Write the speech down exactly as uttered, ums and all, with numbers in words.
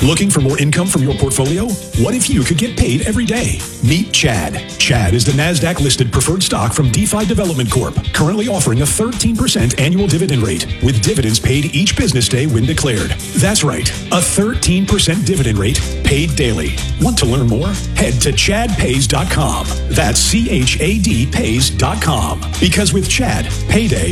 Looking for more income from your portfolio? What if you could get paid every day? Meet Chad. Chad is the NASDAQ-listed preferred stock from DeFi Development Corp, currently offering a thirteen percent annual dividend rate, with dividends paid each business day when declared. That's right, a thirteen percent dividend rate paid daily. Want to learn more? Head to chad pays dot com. That's C H A D pays dot com. Because with Chad, payday